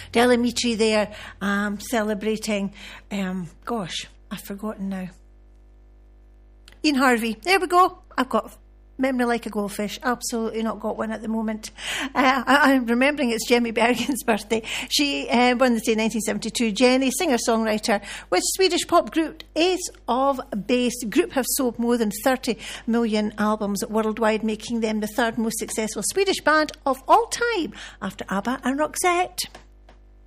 Del Amitri there, celebrating, gosh, I've forgotten now. Ian Harvey. There we go. I've got memory like a goldfish. Absolutely not got one at the moment. I'm remembering it's Jenny Bergen's birthday. She born the day 1972. Jenny, singer-songwriter with Swedish pop group Ace of Base. The group have sold more than 30 million albums worldwide, making them the third most successful Swedish band of all time after ABBA and Roxette.